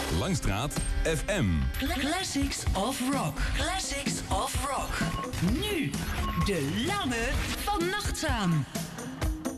Langstraat FM. Classics of Rock. Classics of Rock. Nu, de lange van Nachtzaam.